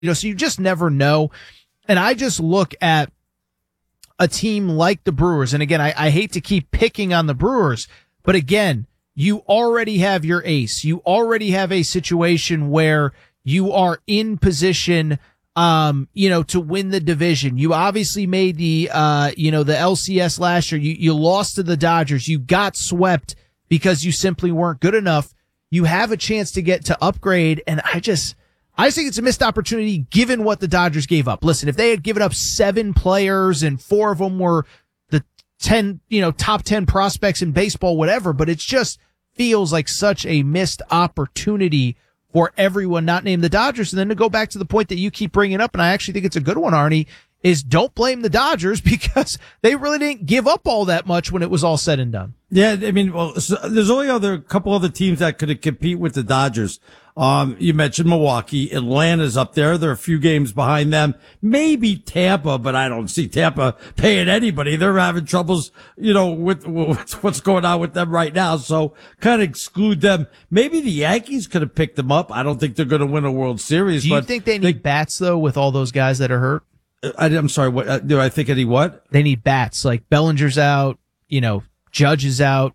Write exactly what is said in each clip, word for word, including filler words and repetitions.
You know, so you just never know. And I just look at a team like the Brewers. And again, I, I hate to keep picking on the Brewers, but again, you already have your ace. You already have a situation where you are in position, um, you know, to win the division. You obviously made the, uh, you know, the L C S last year. You, you lost to the Dodgers. You got swept because you simply weren't good enough. You have a chance to get to upgrade. And I just, I just think it's a missed opportunity given what the Dodgers gave up. Listen, if they had given up seven players and four of them were the ten, you know, top ten prospects in baseball, whatever, but it just feels like such a missed opportunity for everyone not named the Dodgers. And then to go back to the point that you keep bringing up, and I actually think it's a good one, Arnie, is don't blame the Dodgers because they really didn't give up all that much when it was all said and done. Yeah, I mean, well, so there's only other couple other teams that could compete with the Dodgers. Um, you mentioned Milwaukee. Atlanta's up there. They're a few games behind them. Maybe Tampa, but I don't see Tampa paying anybody. They're having troubles, you know, with, with what's going on with them right now. So kind of exclude them. Maybe the Yankees could have picked them up. I don't think they're going to win a World Series. Do you but think they need they, bats though with all those guys that are hurt? I, I'm sorry. What uh, do I think any what? They need bats. Like Bellinger's out, you know, Judge is out.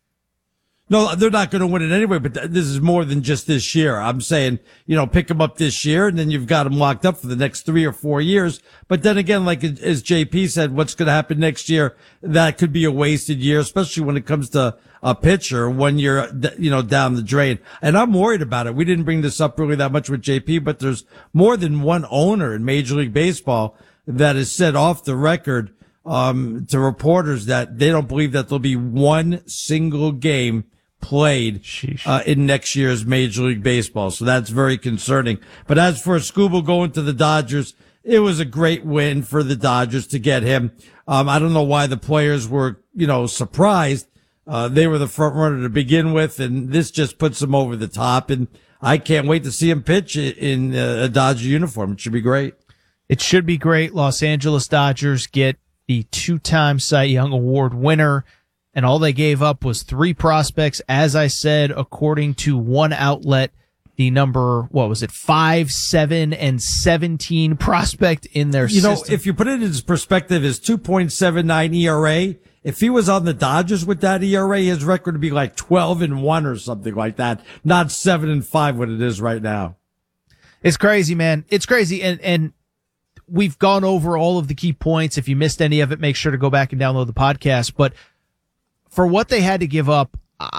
No, they're not going to win it anyway, but th- this is more than just this year. I'm saying, you know, pick them up this year and then you've got them locked up for the next three or four years. But then again, like as J P said, what's going to happen next year? That could be a wasted year, especially when it comes to a pitcher when you're, you know, down the drain. And I'm worried about it. We didn't bring this up really that much with J P, but there's more than one owner in Major League Baseball that has said off the record, um, to reporters that they don't believe that there'll be one single game played uh, in next year's Major League Baseball. So that's very concerning. But as for Skubal going to the Dodgers, it was a great win for the Dodgers to get him. Um, I don't know why the players were, you know, surprised. Uh, they were the front runner to begin with, and this just puts them over the top. And I can't wait to see him pitch in a Dodger uniform. It should be great. It should be great. Los Angeles Dodgers get the two-time Cy Young Award winner. And all they gave up was three prospects. As I said, according to one outlet, the number, what was it, five, seven, and seventeen prospect in their you system. You know, if you put it in perspective, his two point seven nine E R A, if he was on the Dodgers with that E R A, his record would be like twelve and one or something like that, not seven and five what it is right now. It's crazy, man. It's crazy. And, and we've gone over all of the key points. If you missed any of it, make sure to go back and download the podcast. But for what they had to give up, uh,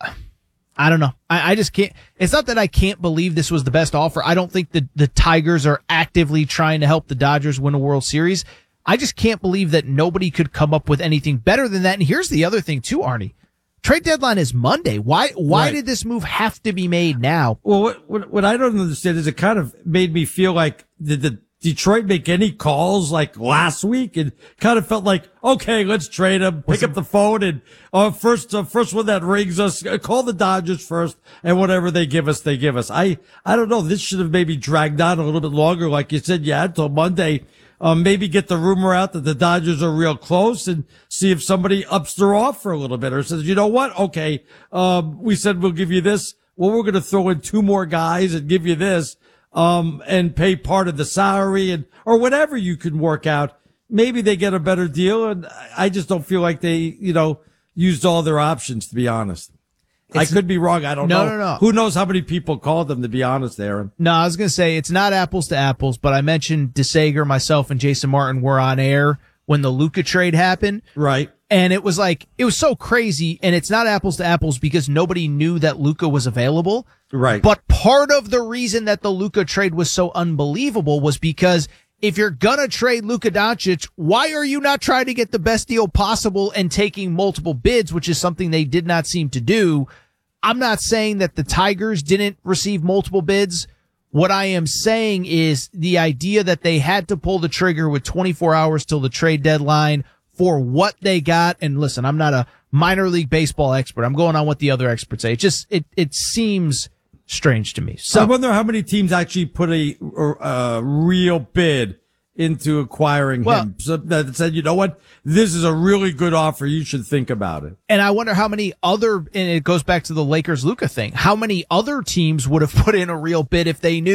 I don't know. I, I just can't. It's not that I can't believe this was the best offer. I don't think the, the Tigers are actively trying to help the Dodgers win a World Series. I just can't believe that nobody could come up with anything better than that. And here's the other thing too, Arnie. Trade deadline is Monday. Why, why right. did this move have to be made now? Well, what, what, what I don't understand is it kind of made me feel like the, the Detroit make any calls like last week and kind of felt like, okay, let's trade him, pick up the phone and, uh, first, uh, first one that rings us, uh, call the Dodgers first and whatever they give us, they give us. I, I don't know. This should have maybe dragged on a little bit longer. Like you said, yeah, until Monday, um, maybe get the rumor out that the Dodgers are real close and see if somebody ups their offer a little bit or says, you know what? Okay. Um, we said we'll give you this. Well, we're going to throw in two more guys and give you this. Um, and pay part of the salary and, or whatever you can work out. Maybe they get a better deal. And I just don't feel like they, you know, used all their options, to be honest. It's, I could be wrong. I don't no, know. No, no, no. Who knows how many people called them, to be honest, Aaron. No, I was going to say it's not apples to apples, but I mentioned DeSager, myself, and Jason Martin were on air when the Luka trade happened. Right. And it was like, it was so crazy. And it's not apples to apples because nobody knew that Luka was available. Right. But part of the reason that the Luka trade was so unbelievable was because if you're gonna trade Luka Doncic, why are you not trying to get the best deal possible and taking multiple bids, which is something they did not seem to do? I'm not saying that the Tigers didn't receive multiple bids. What I am saying is the idea that they had to pull the trigger with twenty-four hours till the trade deadline for what they got. And listen, I'm not a minor league baseball expert. I'm going on what the other experts say. It just, it, it seems strange to me. So I wonder how many teams actually put a, a real bid into acquiring well, him. So that said, you know what? This is a really good offer. You should think about it. And I wonder how many other, and it goes back to the Lakers Luka thing, how many other teams would have put in a real bid if they knew,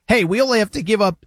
hey, we only have to give up